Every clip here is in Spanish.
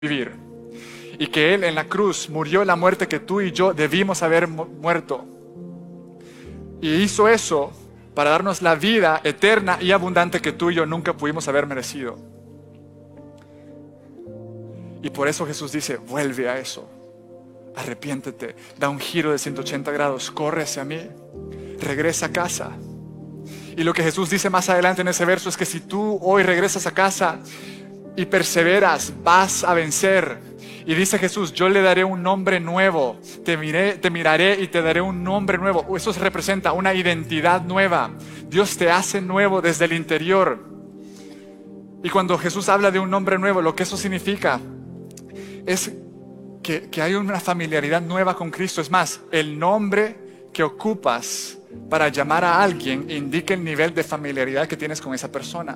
vivir. Y que Él en la cruz murió la muerte que tú y yo debimos haber muerto. Y hizo eso para darnos la vida eterna y abundante que tú y yo nunca pudimos haber merecido. Y por eso Jesús dice, vuelve a eso. Arrepiéntete, da un giro de 180 grados, corre hacia mí, regresa a casa. Y lo que Jesús dice más adelante en ese verso es que si tú hoy regresas a casa y perseveras, vas a vencer. Y dice Jesús, yo le daré un nombre nuevo, te miraré y te daré un nombre nuevo. Eso representa una identidad nueva. Dios te hace nuevo desde el interior. Y cuando Jesús habla de un nombre nuevo, lo que eso significa es que hay una familiaridad nueva con Cristo. Es más, el nombre que ocupas para llamar a alguien indica el nivel de familiaridad que tienes con esa persona.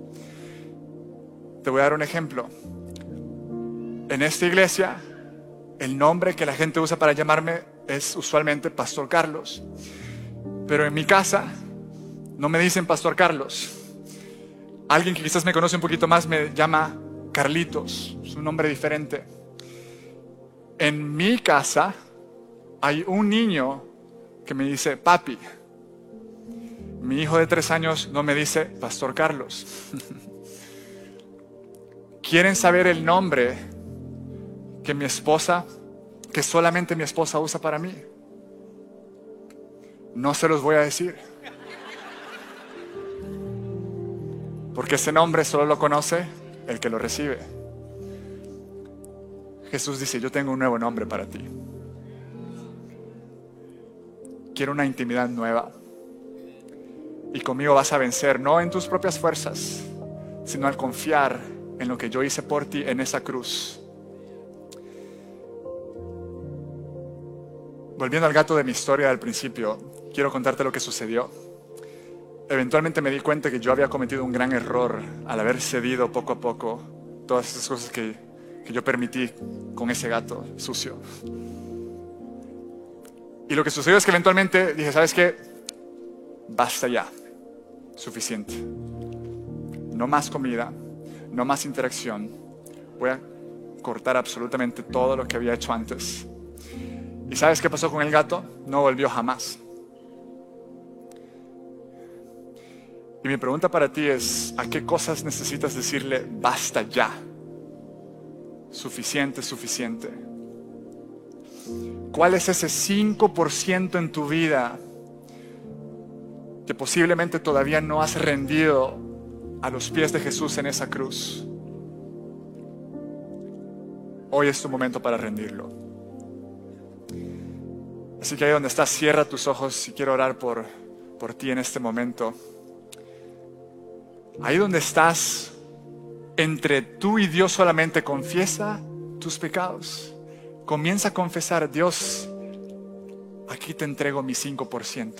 Te voy a dar un ejemplo. En esta iglesia, el nombre que la gente usa para llamarme es usualmente Pastor Carlos. Pero en mi casa no me dicen Pastor Carlos. Alguien que quizás me conoce un poquito más me llama Carlitos, es un nombre diferente. En mi casa hay un niño que me dice papi. Mi hijo de 3 años no me dice Pastor Carlos. ¿Quieren saber el nombre que solamente mi esposa usa para mí? No se los voy a decir. Porque ese nombre solo lo conoce el que lo recibe. Jesús dice, yo tengo un nuevo nombre para ti. Quiero una intimidad nueva. Y conmigo vas a vencer, no en tus propias fuerzas, sino al confiar en lo que yo hice por ti en esa cruz. Volviendo al gato de mi historia del principio, quiero contarte lo que sucedió. Eventualmente me di cuenta que yo había cometido un gran error al haber cedido poco a poco todas esas cosas que yo permití con ese gato sucio. Y lo que sucedió es que eventualmente dije, ¿sabes qué? Basta ya, suficiente. No más comida, no más interacción. Voy a cortar absolutamente todo lo que había hecho antes. ¿Y sabes qué pasó con el gato? No volvió jamás. Y mi pregunta para ti es, ¿a qué cosas necesitas decirle basta ya? Suficiente, suficiente. ¿Cuál es ese 5% en tu vida que posiblemente todavía no has rendido a los pies de Jesús en esa cruz? Hoy es tu momento para rendirlo. Así que ahí donde estás, cierra tus ojos y quiero orar por ti en este momento. Ahí donde estás, entre tú y Dios solamente, confiesa tus pecados. Comienza a confesar, Dios, aquí te entrego mi 5%.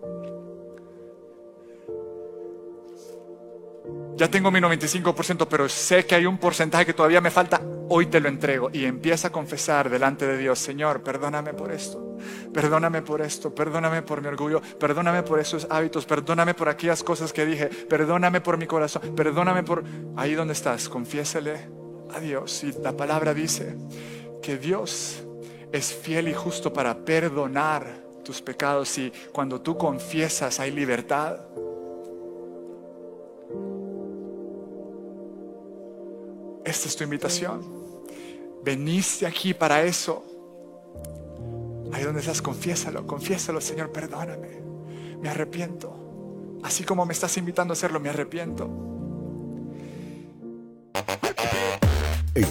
Ya tengo mi 95%, pero sé que hay un porcentaje que todavía me falta. Hoy te lo entrego. Y empieza a confesar delante de Dios, Señor, perdóname por esto. Perdóname por esto. Perdóname por mi orgullo. Perdóname por esos hábitos. Perdóname por aquellas cosas que dije. Perdóname por mi corazón. Perdóname por... Ahí donde estás, confiésale a Dios. Y la palabra dice que Dios es fiel y justo para perdonar tus pecados. Y cuando tú confiesas hay libertad. Esta es tu invitación. Veniste aquí para eso. Ahí donde estás, confiésalo, Señor, perdóname. Me arrepiento. Así como me estás invitando a hacerlo, me arrepiento. En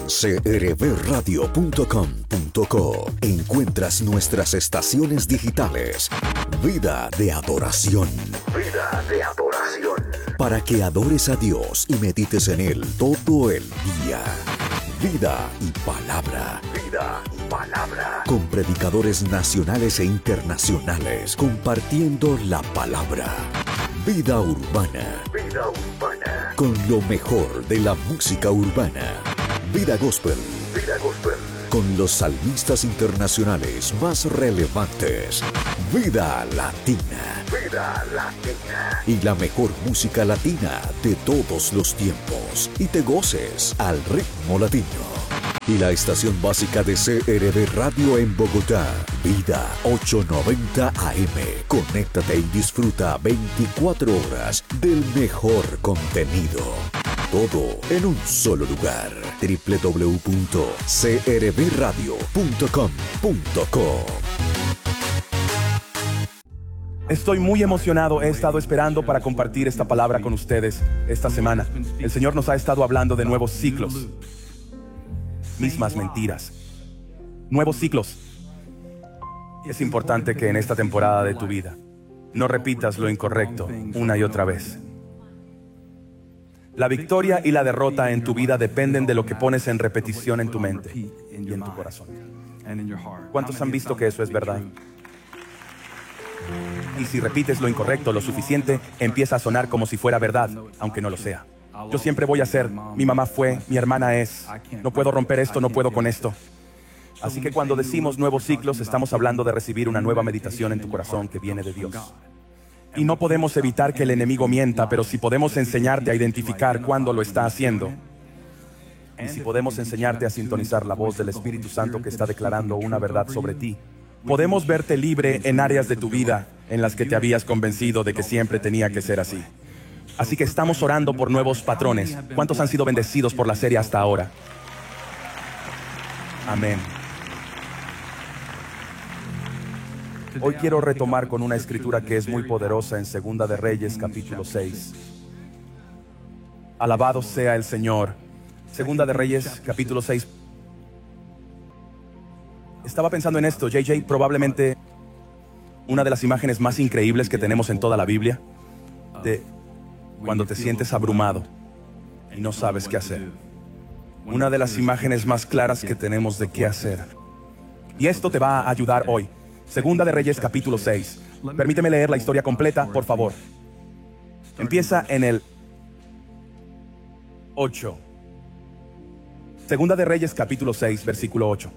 crbradio.com.co encuentras nuestras estaciones digitales. Vida de adoración. Vida de adoración. Para que adores a Dios y medites en Él todo el día. Vida y palabra. Vida y palabra. Con predicadores nacionales e internacionales compartiendo la palabra. Vida urbana. Vida urbana. Con lo mejor de la música urbana. Vida gospel. Vida gospel. Con los salmistas internacionales más relevantes. Vida latina. Vida latina. Y la mejor música latina de todos los tiempos. Y te goces al ritmo latino. y la estación básica de CRB Radio en Bogotá, Vida 890 AM. Conéctate y disfruta 24 horas del mejor contenido. Todo en un solo lugar. www.crbradio.com.co. Estoy muy emocionado, he estado esperando para compartir esta palabra con ustedes esta semana. El Señor nos ha estado hablando de nuevos ciclos, mismas mentiras, nuevos ciclos. Es importante que en esta temporada de tu vida no repitas lo incorrecto una y otra vez. La victoria y la derrota en tu vida dependen de lo que pones en repetición en tu mente y en tu corazón. ¿Cuántos han visto que eso es verdad? Y si repites lo incorrecto lo suficiente, empieza a sonar como si fuera verdad, aunque no lo sea. Yo siempre voy a ser, mi mamá fue, mi hermana es, no puedo romper esto, no puedo con esto. Así que cuando decimos nuevos ciclos, estamos hablando de recibir una nueva meditación en tu corazón que viene de Dios. Y no podemos evitar que el enemigo mienta, pero si podemos enseñarte a identificar cuándo lo está haciendo, y si podemos enseñarte a sintonizar la voz del Espíritu Santo que está declarando una verdad sobre ti, podemos verte libre en áreas de tu vida en las que te habías convencido de que siempre tenía que ser así. Así que estamos orando por nuevos patrones. ¿Cuántos han sido bendecidos por la serie hasta ahora? Amén. Hoy quiero retomar con una escritura que es muy poderosa en Segunda de Reyes, capítulo 6. Alabado sea el Señor. Segunda de Reyes, capítulo 6. Estaba pensando en esto, JJ, probablemente una de las imágenes más increíbles que tenemos en toda la Biblia, de cuando te sientes abrumado y no sabes qué hacer. Una de las imágenes más claras que tenemos de qué hacer. Y esto te va a ayudar hoy. Segunda de Reyes, capítulo 6. Permíteme leer la historia completa, por favor. Empieza en el 8. Segunda de Reyes, capítulo 6, versículo 8.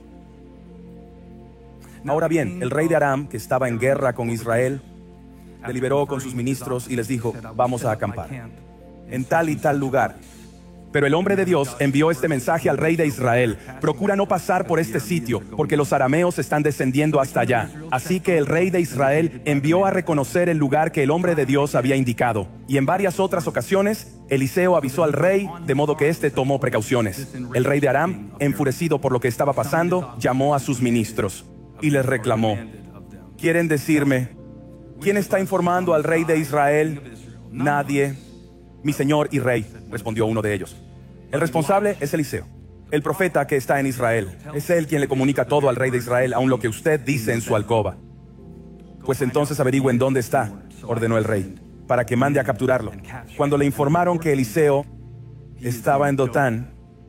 Ahora bien, el rey de Aram, que estaba en guerra con Israel, deliberó con sus ministros y les dijo: vamos a acampar en tal y tal lugar. Pero el hombre de Dios envió este mensaje al rey de Israel: procura no pasar por este sitio, porque los arameos están descendiendo hasta allá. Así que el rey de Israel envió a reconocer el lugar que el hombre de Dios había indicado. Y en varias otras ocasiones, Eliseo avisó al rey, de modo que éste tomó precauciones. El rey de Aram, enfurecido por lo que estaba pasando, llamó a sus ministros y les reclamó: ¿quieren decirme quién está informando al rey de Israel? Nadie. Mi señor y rey, respondió uno de ellos. El responsable es Eliseo, el profeta que está en Israel. Es él quien le comunica todo al rey de Israel, aun lo que usted dice en su alcoba. Pues entonces averigüen dónde está, ordenó el rey, para que mande a capturarlo. Cuando le informaron que Eliseo estaba en Dotán,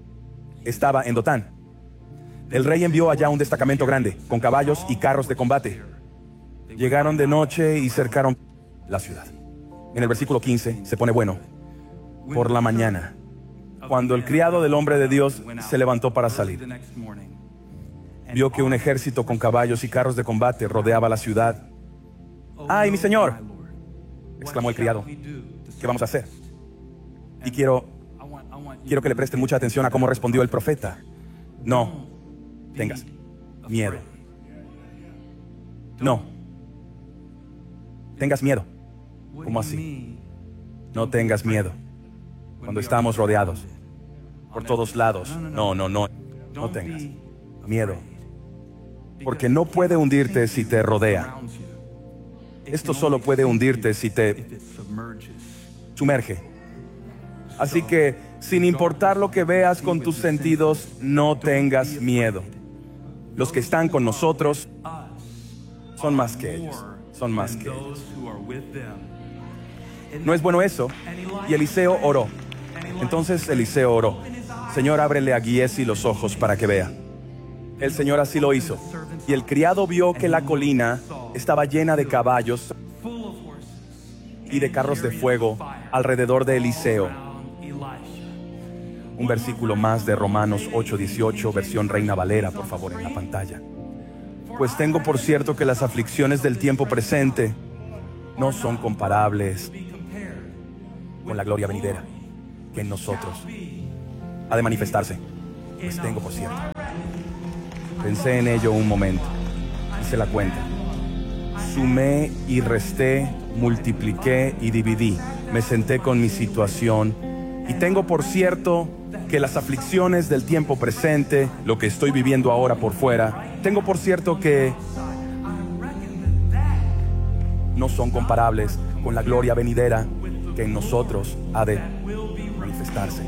el rey envió allá un destacamento grande, con caballos y carros de combate. Llegaron de noche y cercaron la ciudad. En el versículo 15 se pone bueno. Por la mañana, cuando el criado del hombre de Dios se levantó para salir, vio que un ejército con caballos y carros de combate rodeaba la ciudad. ¡Ay, mi señor!, exclamó el criado. ¿Qué vamos a hacer? Y quiero que le presten mucha atención a cómo respondió el profeta. No tengas miedo. No tengas miedo. ¿Cómo así? No tengas miedo. Cuando estamos rodeados por todos lados. No tengas miedo. Porque no puede hundirte si te rodea. Esto solo puede hundirte si te sumerge. Así que, sin importar lo que veas con tus sentidos, no tengas miedo. Los que están con nosotros son más que ellos. Son más que ellos. ¿No es bueno eso? Y Eliseo oró. Entonces Eliseo oró: Señor, ábrele a Giesi los ojos para que vea. El Señor así lo hizo. Y el criado vio que la colina estaba llena de caballos y de carros de fuego alrededor de Eliseo. Un versículo más de Romanos 8:18, versión Reina Valera, por favor, en la pantalla. Pues tengo por cierto que las aflicciones del tiempo presente no son comparables con la gloria venidera que en nosotros ha de manifestarse. Pues tengo por cierto Pensé en ello un momento. Hice la cuenta. Sumé y resté, multipliqué y dividí. Me senté con mi situación y tengo por cierto que las aflicciones del tiempo presente, lo que estoy viviendo ahora por fuera, tengo por cierto que no son comparables con la gloria venidera que en nosotros ha de manifestarse.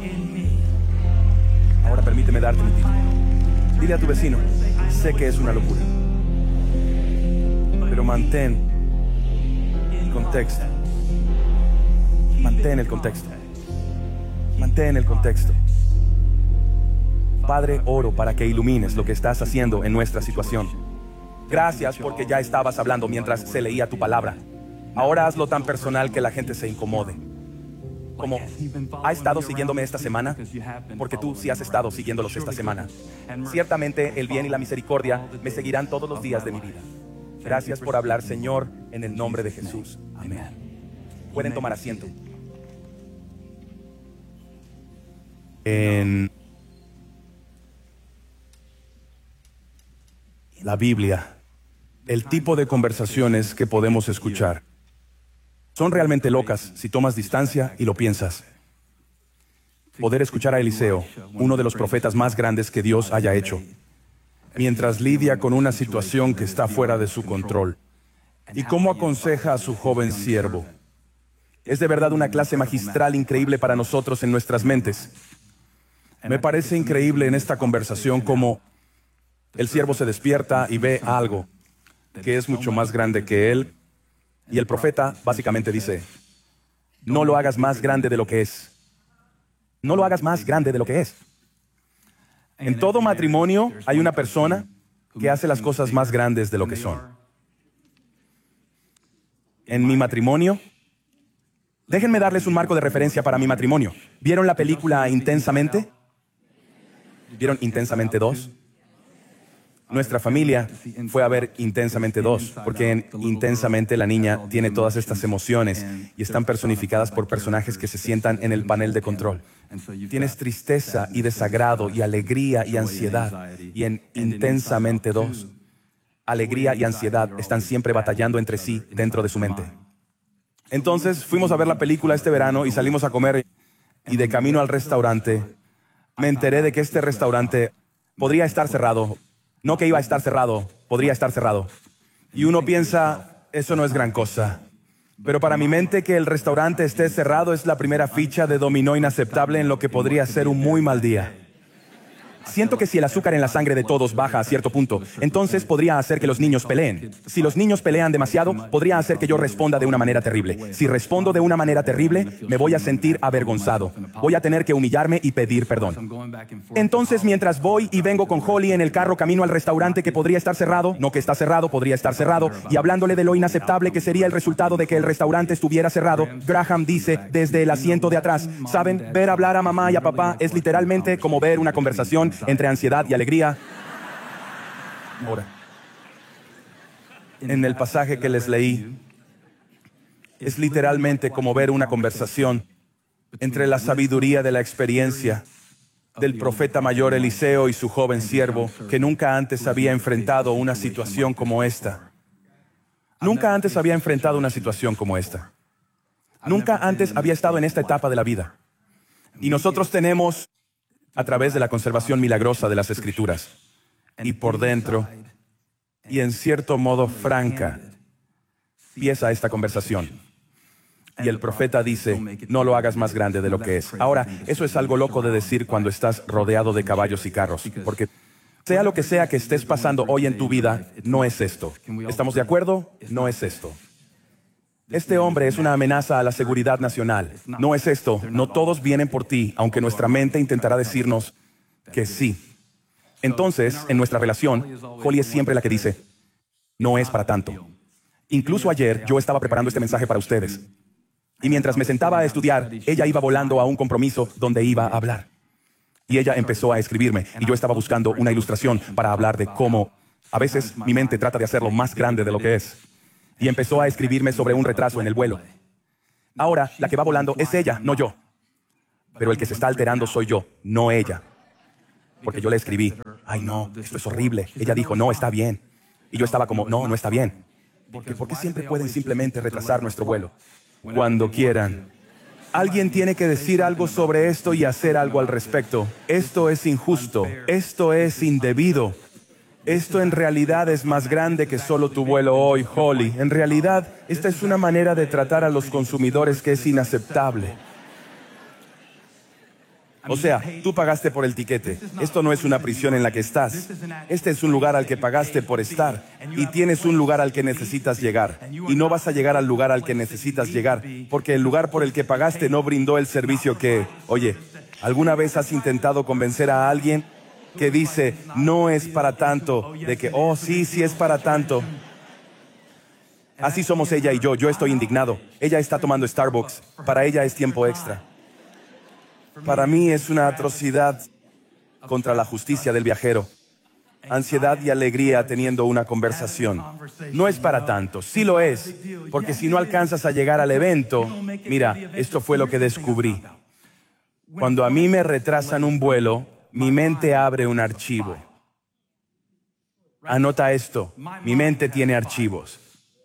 Ahora permíteme darte un tip. Dile a tu vecino, sé que es una locura, pero mantén el contexto. Mantén el contexto. Mantén el contexto. Padre, oro para que ilumines lo que estás haciendo en nuestra situación. Gracias porque ya estabas hablando mientras se leía tu palabra. Ahora hazlo tan personal que la gente se incomode. Como, ¿ha estado siguiéndome esta semana? Porque tú sí has estado siguiéndolos esta semana. Ciertamente el bien y la misericordia me seguirán todos los días de mi vida. Gracias por hablar, Señor, en el nombre de Jesús. Amén. Pueden tomar asiento. En la Biblia, el tipo de conversaciones que podemos escuchar son realmente locas si tomas distancia y lo piensas. Poder escuchar a Eliseo, uno de los profetas más grandes que Dios haya hecho, mientras lidia con una situación que está fuera de su control, y cómo aconseja a su joven siervo. Es de verdad una clase magistral increíble para nosotros en nuestras mentes. Me parece increíble en esta conversación cómo el siervo se despierta y ve algo que es mucho más grande que él, y el profeta básicamente dice, no lo hagas más grande de lo que es. No lo hagas más grande de lo que es. En todo matrimonio hay una persona que hace las cosas más grandes de lo que son. En mi matrimonio, déjenme darles un marco de referencia para mi matrimonio. ¿Vieron la película Intensamente? ¿Vieron Intensamente 2? Nuestra familia fue a ver Intensamente 2, porque en Intensamente la niña tiene todas estas emociones y están personificadas por personajes que se sientan en el panel de control. Tienes tristeza y desagrado y alegría y ansiedad. Y en Intensamente 2, alegría y ansiedad están siempre batallando entre sí dentro de su mente. Entonces fuimos a ver la película este verano y salimos a comer, y de camino al restaurante me enteré de que este restaurante podría estar cerrado. No que iba a estar cerrado, podría estar cerrado. Y uno piensa, eso no es gran cosa. Pero para mi mente que el restaurante esté cerrado es la primera ficha de dominó inaceptable en lo que podría ser un muy mal día. Siento que si el azúcar en la sangre de todos baja a cierto punto, entonces podría hacer que los niños peleen. Si los niños pelean demasiado, podría hacer que yo responda de una manera terrible. Si respondo de una manera terrible, me voy a sentir avergonzado. Voy a tener que humillarme y pedir perdón. Entonces, mientras voy y vengo con Holly en el carro camino al restaurante que podría estar cerrado, no que está cerrado, podría estar cerrado, y hablándole de lo inaceptable que sería el resultado de que el restaurante estuviera cerrado, Graham dice desde el asiento de atrás, ¿saben? Ver hablar a mamá y a papá es literalmente como ver una conversación entre ansiedad y alegría. Ahora, en el pasaje que les leí, es literalmente como ver una conversación entre la sabiduría de la experiencia del profeta mayor Eliseo y su joven siervo, que nunca antes había enfrentado una situación como esta. Nunca antes había enfrentado una situación como esta. Nunca antes había estado en esta etapa de la vida. Y nosotros tenemos, a través de la conservación milagrosa de las Escrituras, y por dentro, y en cierto modo franca, empieza esta conversación. Y el profeta dice, no lo hagas más grande de lo que es. Ahora, eso es algo loco de decir cuando estás rodeado de caballos y carros, porque sea lo que sea que estés pasando hoy en tu vida, no es esto. ¿Estamos de acuerdo? No es esto. Este hombre es una amenaza a la seguridad nacional. No es esto. No todos vienen por ti, aunque nuestra mente intentará decirnos que sí. Entonces, en nuestra relación, Holly es siempre la que dice, no es para tanto. Incluso ayer yo estaba preparando este mensaje para ustedes. Y mientras me sentaba a estudiar, ella iba volando a un compromiso donde iba a hablar. Y ella empezó a escribirme, y yo estaba buscando una ilustración para hablar de cómo a veces mi mente trata de hacerlo más grande de lo que es. Y empezó a escribirme sobre un retraso en el vuelo. Ahora, la que va volando es ella, no yo. Pero el que se está alterando soy yo, no ella. Porque yo le escribí, ay no, esto es horrible. Ella dijo, no, está bien. Y yo estaba como, no, no está bien. ¿Por qué siempre pueden simplemente retrasar nuestro vuelo? Cuando quieran. Alguien tiene que decir algo sobre esto y hacer algo al respecto. Esto es injusto. Esto es indebido. Esto en realidad es más grande que solo tu vuelo hoy, Holly. En realidad, esta es una manera de tratar a los consumidores que es inaceptable. O sea, tú pagaste por el tiquete. Esto no es una prisión en la que estás. Este es un lugar al que pagaste por estar. Y tienes un lugar al que necesitas llegar. Y no vas a llegar al lugar al que necesitas llegar, porque el lugar por el que pagaste no brindó el servicio que... Oye, ¿alguna vez has intentado convencer a alguien que dice, no es para tanto, de que, oh, sí, sí es para tanto? Así somos ella y yo. Yo estoy indignado. Ella está tomando Starbucks. Para ella es tiempo extra. Para mí es una atrocidad contra la justicia del viajero. Ansiedad y alegría teniendo una conversación. No es para tanto, sí lo es, porque si no alcanzas a llegar al evento, mira, esto fue lo que descubrí. Cuando a mí me retrasan un vuelo, mi mente abre un archivo. Anota esto, mi mente tiene archivos.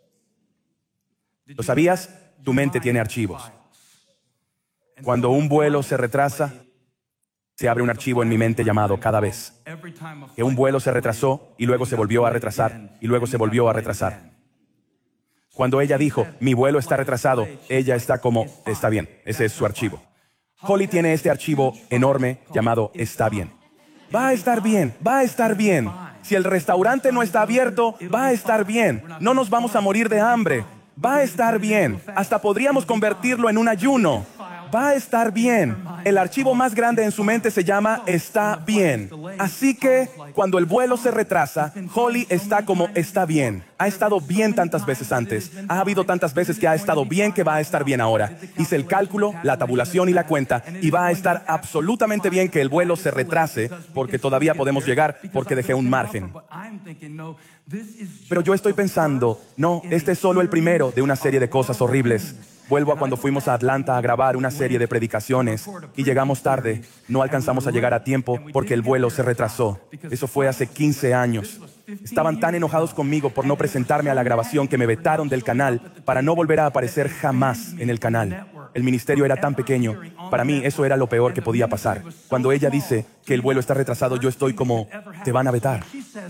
¿Lo sabías? Tu mente tiene archivos. Cuando un vuelo se retrasa, se abre un archivo en mi mente llamado cada vez. Que un vuelo se retrasó y luego se volvió a retrasar y luego se volvió a retrasar. Cuando ella dijo, mi vuelo está retrasado, ella está como, está bien, ese es su archivo. Holly tiene este archivo enorme llamado está bien. Va a estar bien, va a estar bien. Si el restaurante no está abierto, va a estar bien. No nos vamos a morir de hambre. Va a estar bien. Hasta podríamos convertirlo en un ayuno. Va a estar bien. El archivo más grande en su mente se llama está bien. Así que cuando el vuelo se retrasa, Holly está como está bien. Ha estado bien tantas veces antes. Ha habido tantas veces que ha estado bien que va a estar bien ahora. Hice el cálculo, la tabulación y la cuenta y va a estar absolutamente bien que el vuelo se retrase porque todavía podemos llegar porque dejé un margen. Pero yo estoy pensando, no, este es solo el primero de una serie de cosas horribles. Vuelvo a cuando fuimos a Atlanta a grabar una serie de predicaciones y llegamos tarde. No alcanzamos a llegar a tiempo porque el vuelo se retrasó. Eso fue hace 15 años. Estaban tan enojados conmigo por no presentarme a la grabación que me vetaron del canal para no volver a aparecer jamás en el canal. El ministerio era tan pequeño. Para mí eso era lo peor que podía pasar. Cuando ella dice que el vuelo está retrasado, yo estoy como, te van a vetar.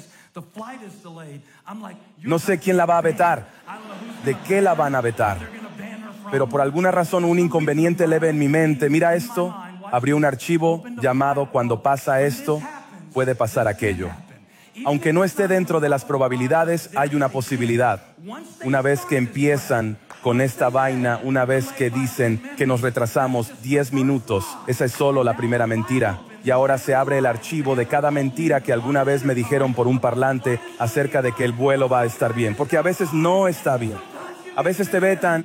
No sé quién la va a vetar. ¿De qué la van a vetar? Pero por alguna razón un inconveniente leve en mi mente. Mira esto, abrió un archivo llamado cuando pasa esto, puede pasar aquello. Aunque no esté dentro de las probabilidades, hay una posibilidad. Una vez que empiezan con esta vaina, una vez que dicen que nos retrasamos 10 minutos, esa es solo la primera mentira. Y ahora se abre el archivo de cada mentira que alguna vez me dijeron por un parlante acerca de que el vuelo va a estar bien. Porque a veces no está bien. A veces te vetan.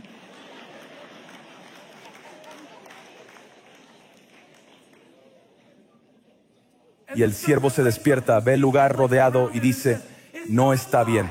Y el siervo se despierta, ve el lugar rodeado y dice, no está bien.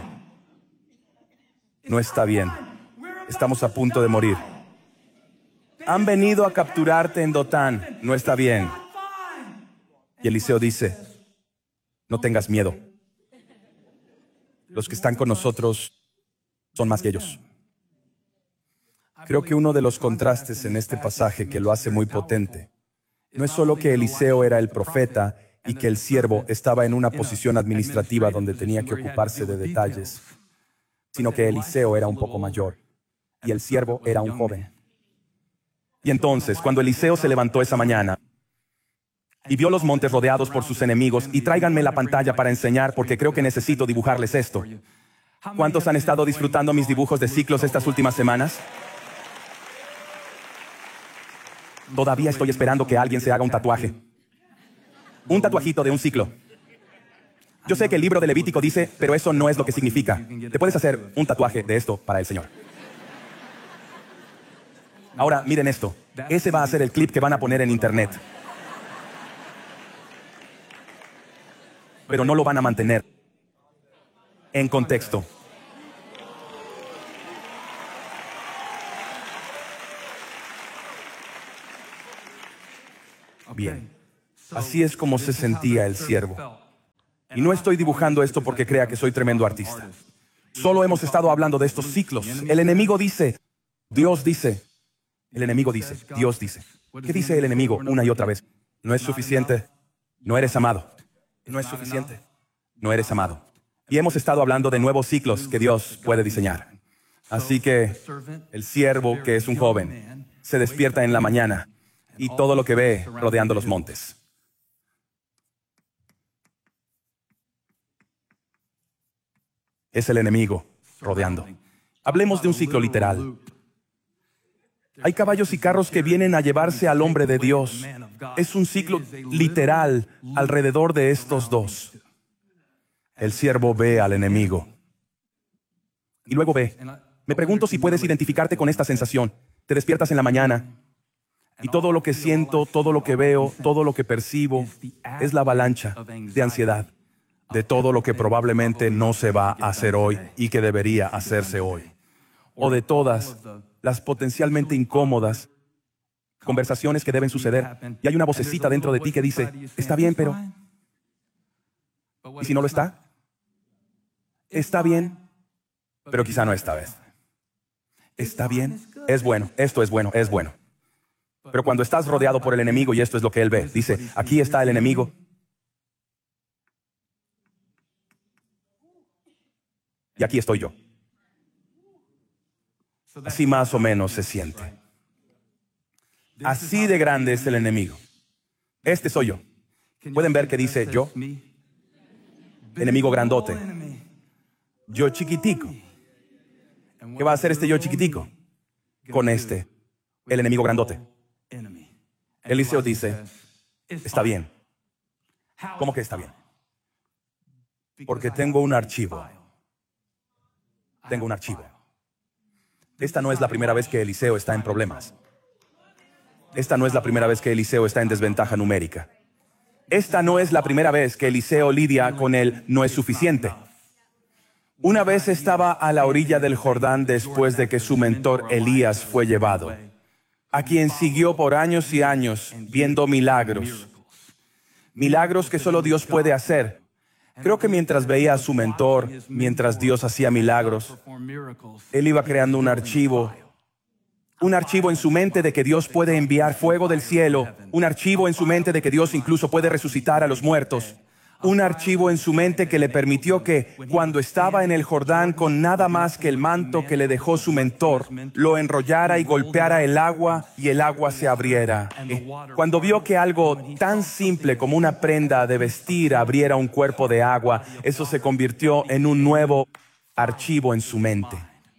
No está bien. Estamos a punto de morir. Han venido a capturarte en Dotán. No está bien. Y Eliseo dice, no tengas miedo. Los que están con nosotros son más que ellos. Creo que uno de los contrastes en este pasaje que lo hace muy potente, no es solo que Eliseo era el profeta y que el siervo estaba en una posición administrativa donde tenía que ocuparse de detalles, sino que Eliseo era un poco mayor y el siervo era un joven. Y entonces, cuando Eliseo se levantó esa mañana y vio los montes rodeados por sus enemigos, y tráiganme la pantalla para enseñar porque creo que necesito dibujarles esto. ¿Cuántos han estado disfrutando mis dibujos de ciclos estas últimas semanas? Todavía estoy esperando que alguien se haga un tatuaje. Un tatuajito de un ciclo. Yo sé que el libro de Levítico dice, pero eso no es lo que significa. Te puedes hacer un tatuaje de esto para el Señor. Ahora, miren esto. Ese va a ser el clip que van a poner en internet. Pero no lo van a mantener en contexto. Bien. Así es como se sentía el siervo. Y no estoy dibujando esto porque crea que soy tremendo artista. Solo hemos estado hablando de estos ciclos. El enemigo dice, Dios dice. El enemigo dice, Dios dice. ¿Qué dice el enemigo una y otra vez? No es suficiente. No eres amado. No es suficiente. No eres amado. Y hemos estado hablando de nuevos ciclos que Dios puede diseñar. Así que el siervo, que es un joven, se despierta en la mañana y todo lo que ve rodeando los montes. Es el enemigo rodeando. Hablemos de un ciclo literal. Hay caballos y carros que vienen a llevarse al hombre de Dios. Es un ciclo literal alrededor de estos dos. El siervo ve al enemigo. Y luego ve. Me pregunto si puedes identificarte con esta sensación. Te despiertas en la mañana y todo lo que siento, todo lo que veo, todo lo que percibo es la avalancha de ansiedad de todo lo que probablemente no se va a hacer hoy y que debería hacerse hoy. O de todas las potencialmente incómodas conversaciones que deben suceder. Y hay una vocecita dentro de ti que dice, está bien, pero... ¿Y si no lo está? Está bien, pero quizá no esta vez. ¿Está bien? Es bueno, esto es bueno, es bueno. Pero cuando estás rodeado por el enemigo, y esto es lo que él ve, dice, aquí está el enemigo. Y aquí estoy yo. Así más o menos se siente. Así de grande es el enemigo. Este soy yo. ¿Pueden ver que dice yo? Enemigo grandote. Yo chiquitico. ¿Qué va a hacer este yo chiquitico? Con este, el enemigo grandote. Eliseo dice, está bien. ¿Cómo que está bien? Porque tengo un archivo. Tengo un archivo. Esta no es la primera vez que Eliseo está en problemas. Esta no es la primera vez que Eliseo está en desventaja numérica. Esta no es la primera vez que Eliseo lidia con el no es suficiente. Una vez estaba a la orilla del Jordán después de que su mentor Elías fue llevado, a quien siguió por años y años viendo milagros. Milagros que solo Dios puede hacer. Creo que mientras veía a su mentor, mientras Dios hacía milagros, él iba creando un archivo en su mente de que Dios puede enviar fuego del cielo, un archivo en su mente de que Dios incluso puede resucitar a los muertos, un archivo en su mente que le permitió que, cuando estaba en el Jordán con nada más que el manto que le dejó su mentor, lo enrollara y golpeara el agua y el agua se abriera. Cuando vio que algo tan simple como una prenda de vestir abriera un cuerpo de agua, eso se convirtió en un nuevo archivo en su mente.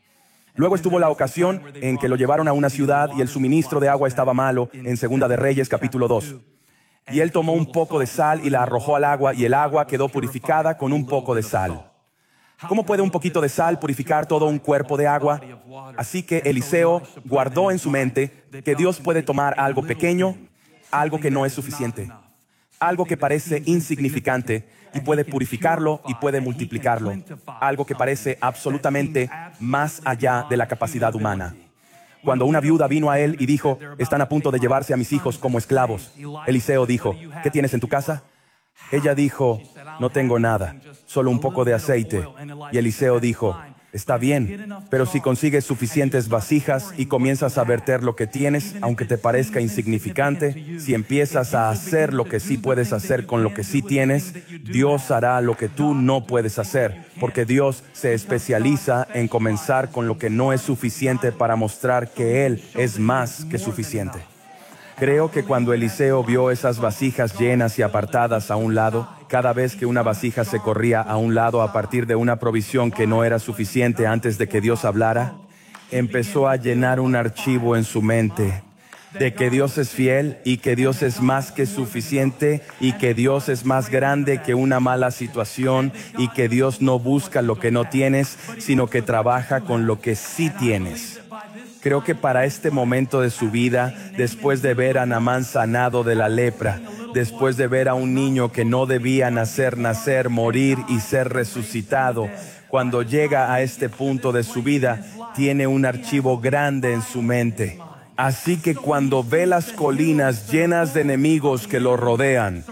Luego estuvo la ocasión en que lo llevaron a una ciudad y el suministro de agua estaba malo, en Segunda de Reyes, capítulo 2. Y él tomó un poco de sal y la arrojó al agua, y el agua quedó purificada con un poco de sal. ¿Cómo puede un poquito de sal purificar todo un cuerpo de agua? Así que Eliseo guardó en su mente que Dios puede tomar algo pequeño, algo que no es suficiente, algo que parece insignificante, y puede purificarlo y puede multiplicarlo, algo que parece absolutamente más allá de la capacidad humana. Cuando una viuda vino a él y dijo, están a punto de llevarse a mis hijos como esclavos, Eliseo dijo, ¿qué tienes en tu casa? Ella dijo, no tengo nada, solo un poco de aceite. Y Eliseo dijo, está bien, pero si consigues suficientes vasijas y comienzas a verter lo que tienes, aunque te parezca insignificante, si empiezas a hacer lo que sí puedes hacer con lo que sí tienes, Dios hará lo que tú no puedes hacer, porque Dios se especializa en comenzar con lo que no es suficiente para mostrar que Él es más que suficiente. Creo que cuando Eliseo vio esas vasijas llenas y apartadas a un lado, cada vez que una vasija se corría a un lado a partir de una provisión que no era suficiente antes de que Dios hablara, empezó a llenar un archivo en su mente de que Dios es fiel y que Dios es más que suficiente y que Dios es más grande que una mala situación y que Dios no busca lo que no tienes, sino que trabaja con lo que sí tienes. Creo que para este momento de su vida, después de ver a Naamán sanado de la lepra, después de ver a un niño que no debía nacer, morir y ser resucitado, cuando llega a este punto de su vida, tiene un archivo grande en su mente. Así que cuando ve las colinas llenas de enemigos que lo rodean,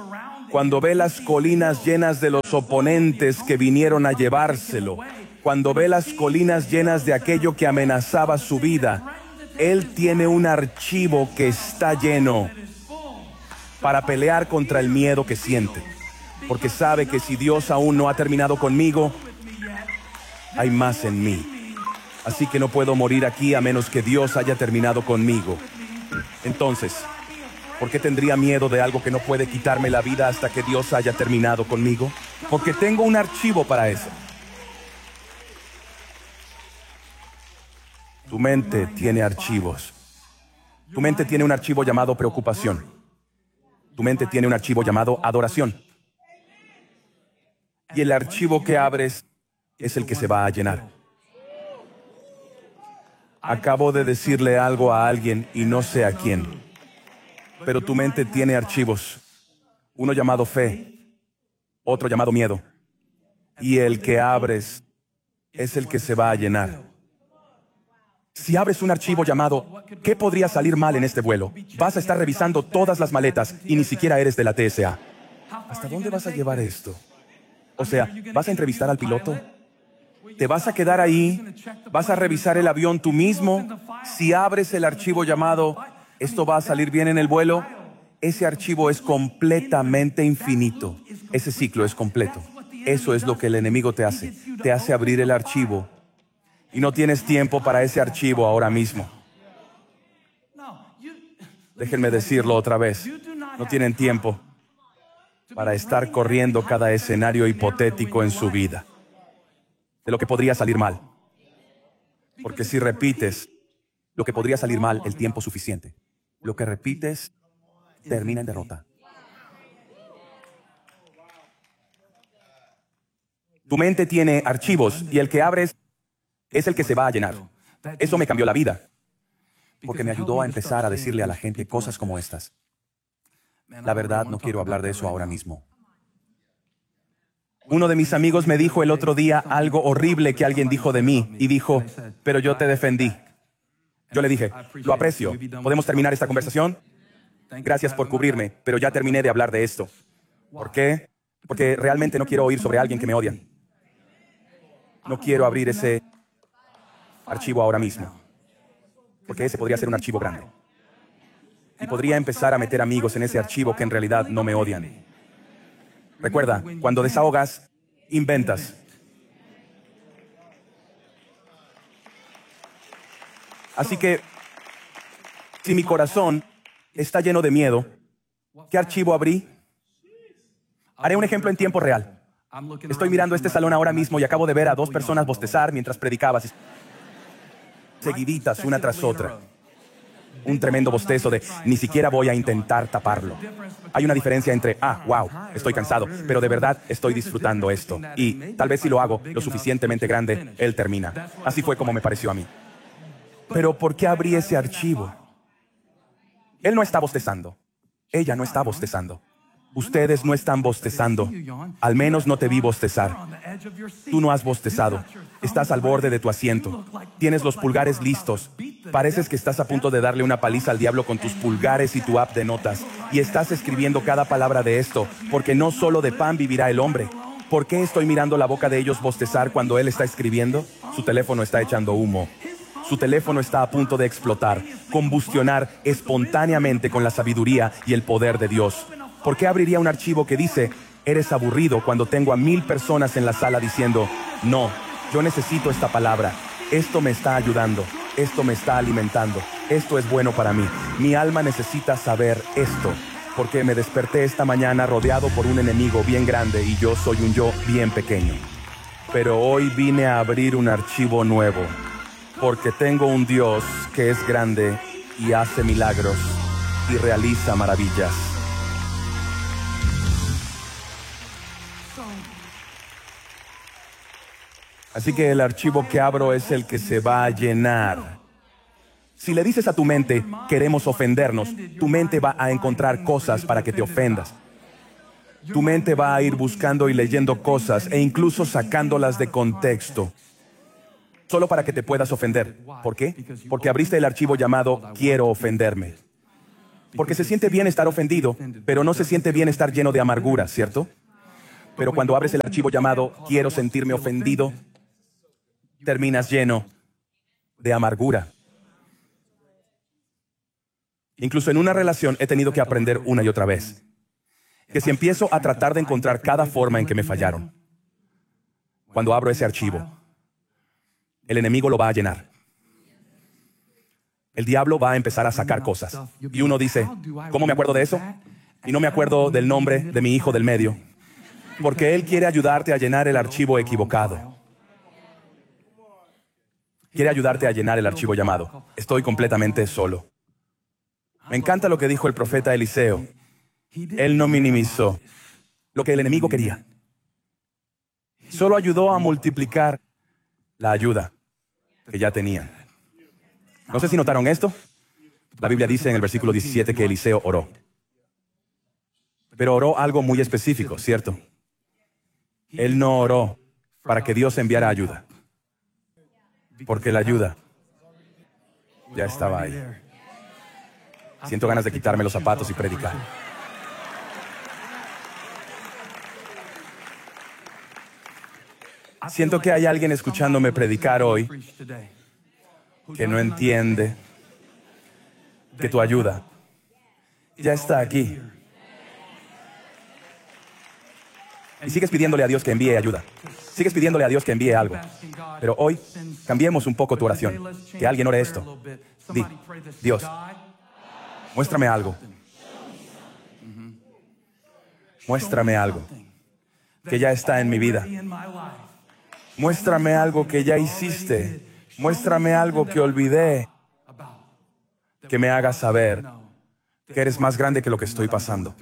cuando ve las colinas llenas de los oponentes que vinieron a llevárselo, cuando ve las colinas llenas de aquello que amenazaba su vida, Él tiene un archivo que está lleno para pelear contra el miedo que siente. Porque sabe que si Dios aún no ha terminado conmigo, hay más en mí. Así que no puedo morir aquí a menos que Dios haya terminado conmigo. Entonces, ¿por qué tendría miedo de algo que no puede quitarme la vida hasta que Dios haya terminado conmigo? Porque tengo un archivo para eso. Tu mente tiene archivos. Tu mente tiene un archivo llamado preocupación. Tu mente tiene un archivo llamado adoración. Y el archivo que abres es el que se va a llenar. Acabo de decirle algo a alguien y no sé a quién. Pero tu mente tiene archivos. Uno llamado fe, otro llamado miedo. Y el que abres es el que se va a llenar. Si abres un archivo llamado ¿qué podría salir mal en este vuelo?, vas a estar revisando todas las maletas y ni siquiera eres de la TSA. ¿Hasta dónde vas a llevar esto? O sea, ¿vas a entrevistar al piloto? ¿Te vas a quedar ahí? ¿Vas a revisar el avión tú mismo? Si abres el archivo llamado ¿esto va a salir bien en el vuelo?, ese archivo es completamente infinito. Ese ciclo es completo. Eso es lo que el enemigo te hace. Te hace abrir el archivo. Y no tienes tiempo para ese archivo ahora mismo. Déjenme decirlo otra vez. No tienen tiempo para estar corriendo cada escenario hipotético en su vida, de lo que podría salir mal. Porque si repites lo que podría salir mal el tiempo suficiente, lo que repites termina en derrota. Tu mente tiene archivos y el que abres es el que se va a llenar. Eso me cambió la vida, porque me ayudó a empezar a decirle a la gente cosas como estas. La verdad, no quiero hablar de eso ahora mismo. Uno de mis amigos me dijo el otro día algo horrible que alguien dijo de mí y dijo, pero yo te defendí. Yo le dije, lo aprecio. ¿Podemos terminar esta conversación? Gracias por cubrirme, pero ya terminé de hablar de esto. ¿Por qué? Porque realmente no quiero oír sobre alguien que me odia. No quiero abrir ese archivo ahora mismo, porque ese podría ser un archivo grande. Y podría empezar a meter amigos en ese archivo que en realidad no me odian. Recuerda, cuando desahogas, inventas. Así que, si mi corazón está lleno de miedo, ¿qué archivo abrí? Haré un ejemplo en tiempo real. Estoy mirando este salón ahora mismo y acabo de ver a dos personas bostezar mientras predicabas. Seguiditas, una tras otra. Un tremendo bostezo de ni siquiera voy a intentar taparlo. Hay una diferencia entre, wow, estoy cansado, pero de verdad estoy disfrutando esto. Y tal vez si lo hago lo suficientemente grande, él termina. Así fue como me pareció a mí. Pero ¿por qué abrí ese archivo? Él no está bostezando. Ella no está bostezando. Ustedes no están bostezando. Al menos no te vi bostezar. Tú no has bostezado. Estás al borde de tu asiento. Tienes los pulgares listos. Pareces que estás a punto de darle una paliza al diablo con tus pulgares y tu app de notas. Y estás escribiendo cada palabra de esto, porque no solo de pan vivirá el hombre. ¿Por qué estoy mirando la boca de ellos bostezar cuando él está escribiendo? Su teléfono está echando humo. Su teléfono está a punto de explotar, combustionar espontáneamente con la sabiduría y el poder de Dios. ¿Por qué abriría un archivo que dice, eres aburrido, cuando tengo a 1000 personas en la sala diciendo, no, yo necesito esta palabra, esto me está ayudando, esto me está alimentando, esto es bueno para mí, mi alma necesita saber esto, porque me desperté esta mañana rodeado por un enemigo bien grande y yo soy un yo bien pequeño. Pero hoy vine a abrir un archivo nuevo, porque tengo un Dios que es grande y hace milagros y realiza maravillas. Así que el archivo que abro es el que se va a llenar. Si le dices a tu mente, queremos ofendernos, tu mente va a encontrar cosas para que te ofendas. Tu mente va a ir buscando y leyendo cosas e incluso sacándolas de contexto, solo para que te puedas ofender. ¿Por qué? Porque abriste el archivo llamado quiero ofenderme. Porque se siente bien estar ofendido, pero no se siente bien estar lleno de amargura, ¿cierto? Pero cuando abres el archivo llamado "Quiero sentirme ofendido", terminas lleno de amargura. Incluso en una relación he tenido que aprender una y otra vez que si empiezo a tratar de encontrar cada forma en que me fallaron, cuando abro ese archivo, el enemigo lo va a llenar. El diablo va a empezar a sacar cosas. Y uno dice, ¿cómo me acuerdo de eso? Y no me acuerdo del nombre de mi hijo del medio. Porque él quiere ayudarte a llenar el archivo equivocado. Quiere ayudarte a llenar el archivo llamado "Estoy completamente solo". Me encanta lo que dijo el profeta Eliseo. Él no minimizó lo que el enemigo quería. Solo ayudó a multiplicar la ayuda que ya tenían. No sé si notaron esto. La Biblia dice en el versículo 17 que Eliseo oró. Pero oró algo muy específico, ¿cierto? Él no oró para que Dios enviara ayuda, porque la ayuda ya estaba ahí. Siento ganas de quitarme los zapatos y predicar. Siento que hay alguien escuchándome predicar hoy que no entiende que tu ayuda ya está aquí. Y sigues pidiéndole a Dios que envíe ayuda. Sigues pidiéndole a Dios que envíe algo. Pero hoy, cambiemos un poco tu oración. Que alguien ore esto. Di, Dios, muéstrame algo. Muéstrame algo que ya está en mi vida. Muéstrame algo que ya hiciste. Muéstrame algo que olvidé. Que me haga saber que eres más grande que lo que estoy pasando.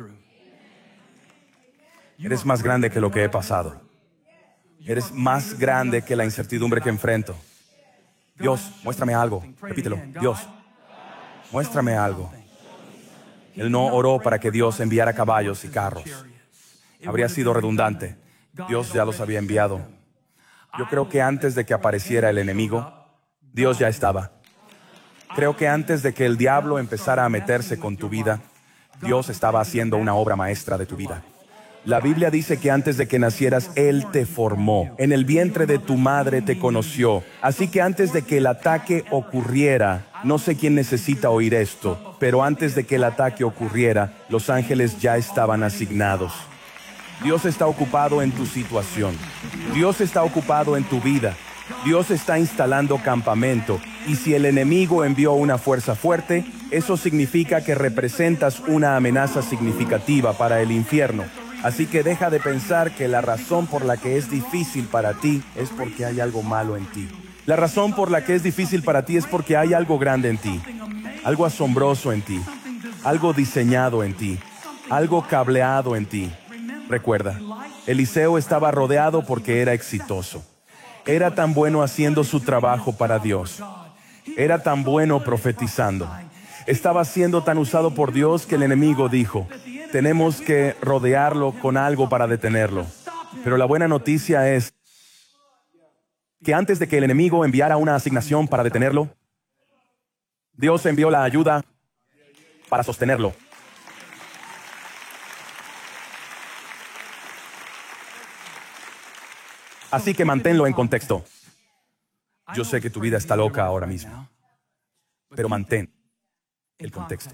Eres más grande que lo que he pasado. Eres más grande que la incertidumbre que enfrento. Dios, muéstrame algo. Repítelo. Dios, muéstrame algo. Él no oró para que Dios enviara caballos y carros. Habría sido redundante. Dios ya los había enviado. Yo creo que antes de que apareciera el enemigo, Dios ya estaba. Creo que antes de que el diablo empezara a meterse con tu vida, Dios estaba haciendo una obra maestra de tu vida. La Biblia dice que antes de que nacieras, Él te formó. En el vientre de tu madre te conoció. Así que antes de que el ataque ocurriera, no sé quién necesita oír esto, pero antes de que el ataque ocurriera, los ángeles ya estaban asignados. Dios está ocupado en tu situación. Dios está ocupado en tu vida. Dios está instalando campamento. Y si el enemigo envió una fuerza fuerte, eso significa que representas una amenaza significativa para el infierno. Así que deja de pensar que la razón por la que es difícil para ti es porque hay algo malo en ti. La razón por la que es difícil para ti es porque hay algo grande en ti, algo asombroso en ti, algo diseñado en ti, algo cableado en ti. Recuerda, Eliseo estaba rodeado porque era exitoso. Era tan bueno haciendo su trabajo para Dios. Era tan bueno profetizando. Estaba siendo tan usado por Dios que el enemigo dijo, tenemos que rodearlo con algo para detenerlo. Pero la buena noticia es que antes de que el enemigo enviara una asignación para detenerlo, Dios envió la ayuda para sostenerlo. Así que manténlo en contexto. Yo sé que tu vida está loca ahora mismo, pero mantén el contexto.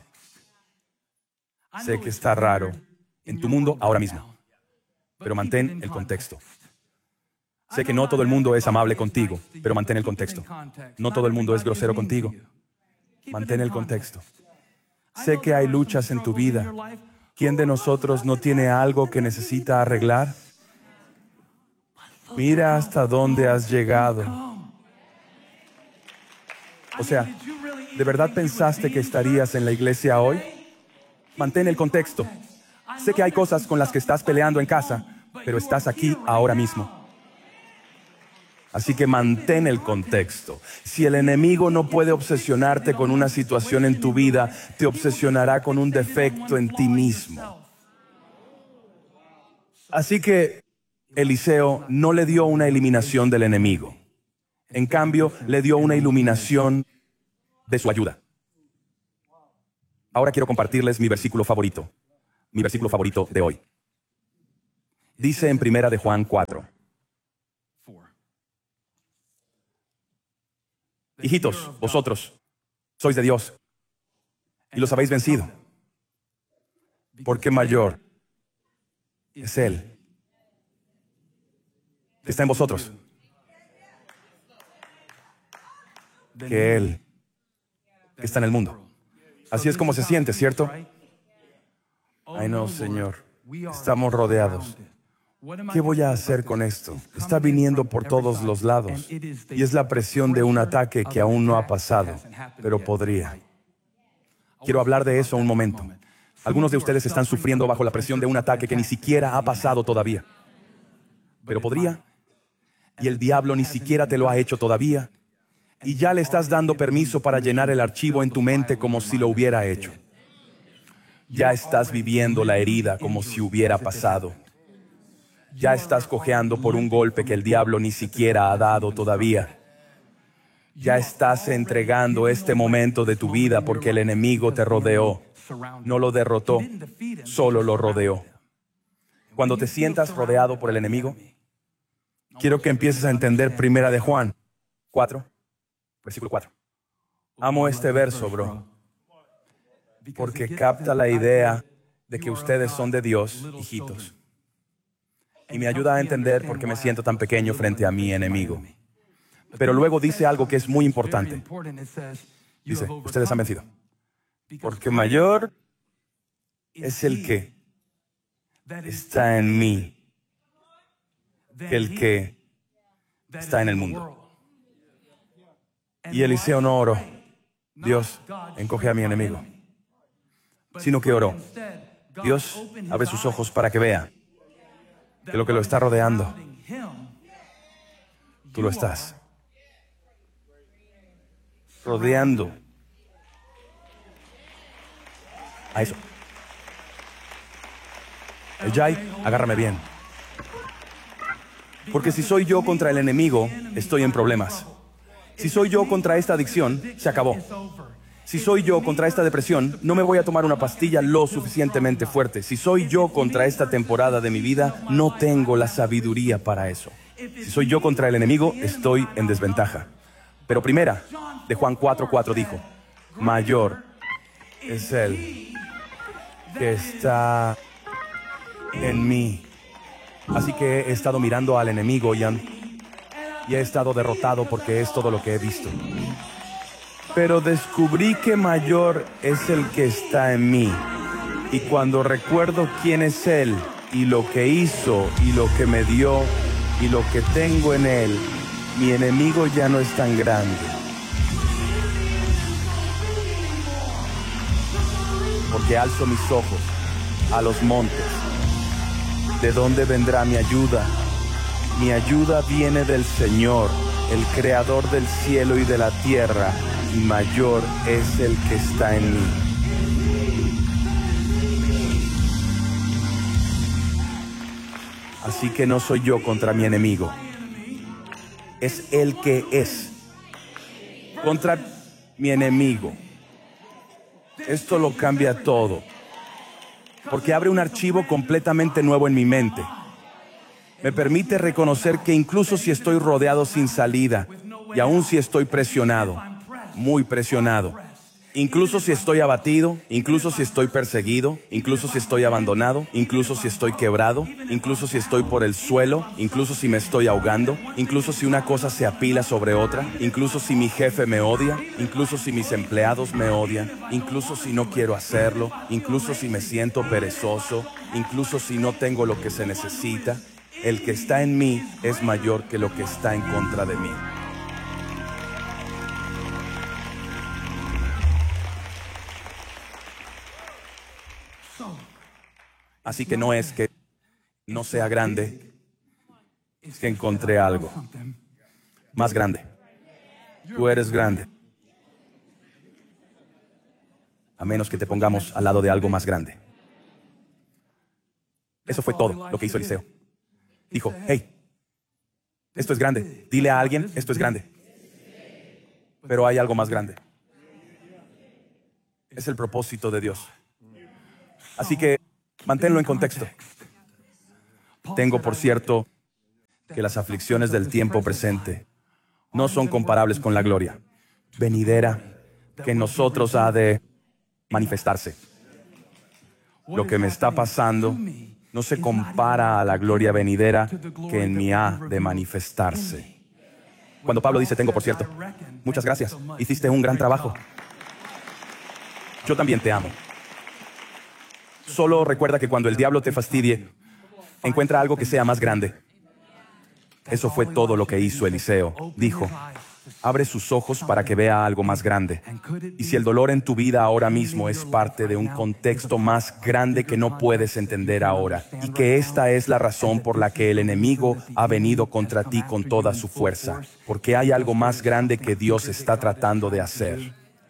Sé que está raro en tu mundo ahora mismo, pero mantén el contexto. Sé que no todo el mundo es amable contigo, pero mantén el contexto. No todo el mundo es grosero contigo. Mantén el contexto. Sé que hay luchas en tu vida. ¿Quién de nosotros no tiene algo que necesita arreglar? Mira hasta dónde has llegado. O sea, ¿de verdad pensaste que estarías en la iglesia hoy? Mantén el contexto. Sé que hay cosas con las que estás peleando en casa, pero estás aquí ahora mismo. Así que mantén el contexto. Si el enemigo no puede obsesionarte con una situación en tu vida, te obsesionará con un defecto en ti mismo. Así que Eliseo no le dio una eliminación del enemigo. En cambio, le dio una iluminación de su ayuda. Ahora quiero compartirles mi versículo favorito de hoy. Dice en 1 de Juan 4. Hijitos, vosotros sois de Dios y los habéis vencido, porque mayor es Él que está en vosotros que Él que está en el mundo. Así es como se siente, ¿cierto? Ay, no, Señor, estamos rodeados. ¿Qué voy a hacer con esto? Está viniendo por todos los lados y es la presión de un ataque que aún no ha pasado, pero podría. Quiero hablar de eso un momento. Algunos de ustedes están sufriendo bajo la presión de un ataque que ni siquiera ha pasado todavía, pero podría. Y el diablo ni siquiera te lo ha hecho todavía y ya le estás dando permiso para llenar el archivo en tu mente como si lo hubiera hecho. Ya estás viviendo la herida como si hubiera pasado. Ya estás cojeando por un golpe que el diablo ni siquiera ha dado todavía. Ya estás entregando este momento de tu vida porque el enemigo te rodeó. No lo derrotó, solo lo rodeó. Cuando te sientas rodeado por el enemigo, quiero que empieces a entender 1 de Juan 4, versículo 4. Amo este verso, bro, porque capta la idea de que ustedes son de Dios, hijitos. Y me ayuda a entender por qué me siento tan pequeño frente a mi enemigo. Pero luego dice algo que es muy importante. Dice, ustedes han vencido. Porque mayor es el que está en mí que el que está en el mundo. Y Eliseo no oró, Dios, encoge a mi enemigo, sino que oró, Dios, abre sus ojos para que vea que lo que lo está rodeando, tú lo estás rodeando. A eso. El Jai, agárrame bien. Porque si soy yo contra el enemigo, estoy en problemas. Si soy yo contra esta adicción, se acabó. Si soy yo contra esta depresión, no me voy a tomar una pastilla lo suficientemente fuerte. Si soy yo contra esta temporada de mi vida, no tengo la sabiduría para eso. Si soy yo contra el enemigo, estoy en desventaja. Pero 1 de Juan 4:4 dijo, mayor es Él que está en mí. Así que he estado mirando al enemigo y he estado derrotado porque es todo lo que he visto. Pero descubrí que mayor es el que está en mí. Y cuando recuerdo quién es Él y lo que hizo y lo que me dio y lo que tengo en Él, mi enemigo ya no es tan grande. Porque alzo mis ojos a los montes. ¿De dónde vendrá mi ayuda? Mi ayuda viene del Señor, el creador del cielo y de la tierra. Y mayor es el que está en mí. Así que no soy yo contra mi enemigo. Es el que es contra mi enemigo. Esto lo cambia todo. Porque abre un archivo completamente nuevo en mi mente. Me permite reconocer que incluso si estoy rodeado sin salida, y aún si estoy presionado, muy presionado, incluso si estoy abatido, incluso si estoy perseguido, incluso si estoy abandonado, incluso si estoy quebrado, incluso si estoy por el suelo, incluso si me estoy ahogando, incluso si una cosa se apila sobre otra, incluso si mi jefe me odia, incluso si mis empleados me odian, incluso si no quiero hacerlo, incluso si me siento perezoso, incluso si no tengo lo que se necesita, el que está en mí es mayor que lo que está en contra de mí. Así que no es que no sea grande, es que encontré algo más grande. Tú eres grande. A menos que te pongamos al lado de algo más grande. Eso fue todo lo que hizo Eliseo. Dijo, hey, esto es grande. Dile a alguien, esto es grande. Pero hay algo más grande. es el propósito de Dios. Así que manténlo en contexto. Tengo por cierto que las aflicciones del tiempo presente no son comparables con la gloria venidera que en nosotros ha de manifestarse. Lo que me está pasando no se compara a la gloria venidera que en mí ha de manifestarse. Cuando Pablo dice tengo por cierto, muchas gracias, hiciste un gran trabajo. Yo también te amo. Solo recuerda que cuando el diablo te fastidie, encuentra algo que sea más grande. Eso fue todo lo que hizo Eliseo. Dijo, abre sus ojos para que vea algo más grande. Y si el dolor en tu vida ahora mismo es parte de un contexto más grande que no puedes entender ahora, y que esta es la razón por la que el enemigo ha venido contra ti con toda su fuerza, porque hay algo más grande que Dios está tratando de hacer.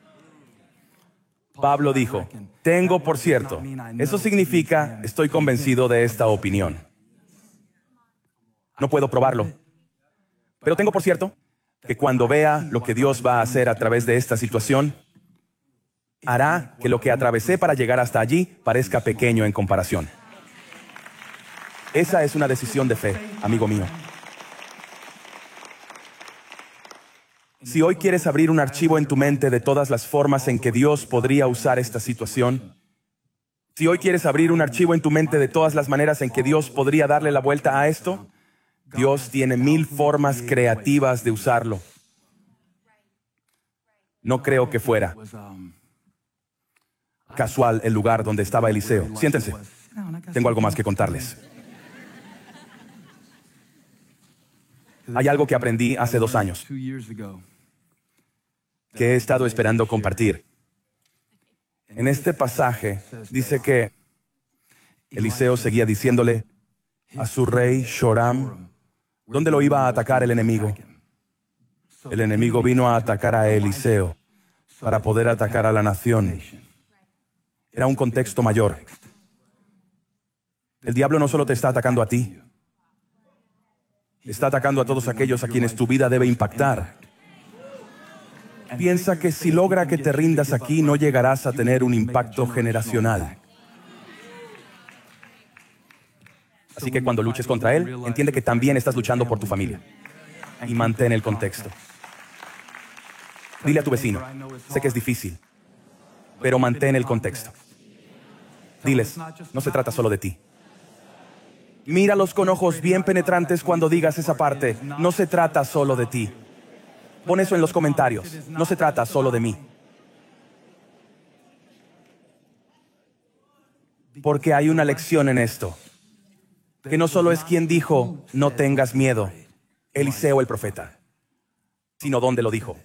Pablo dijo, tengo por cierto. Eso significa, estoy convencido de esta opinión. No puedo probarlo, pero tengo por cierto que cuando vea lo que Dios va a hacer a través de esta situación, hará que lo que atravesé para llegar hasta allí parezca pequeño en comparación. Esa es una decisión de fe, amigo mío. Si hoy quieres abrir un archivo en tu mente de todas las formas en que Dios podría usar esta situación, si hoy quieres abrir un archivo en tu mente de todas las maneras en que Dios podría darle la vuelta a esto, Dios tiene 1000 formas creativas de usarlo. No creo que fuera casual el lugar donde estaba Eliseo. Siéntense. Tengo algo más que contarles. Hay algo que aprendí hace 2 años, que he estado esperando compartir. En este pasaje dice que Eliseo seguía diciéndole a su rey Joram dónde lo iba a atacar el enemigo. El enemigo vino a atacar a Eliseo para poder atacar a la nación. Era un contexto mayor. El diablo no solo te está atacando a ti, está atacando a todos aquellos a quienes tu vida debe impactar. Piensa que si logra que te rindas aquí, no llegarás a tener un impacto generacional. Así que cuando luches contra él, entiende que también estás luchando por tu familia. Y mantén el contexto. Dile a tu vecino, sé que es difícil, pero mantén el contexto. Diles, no se trata solo de ti. Míralos con ojos bien penetrantes cuando digas esa parte, no se trata solo de ti. Pon eso en los comentarios, no se trata solo de mí. Porque hay una lección en esto, que no solo es quien dijo, no tengas miedo, Eliseo el profeta, sino dónde lo dijo.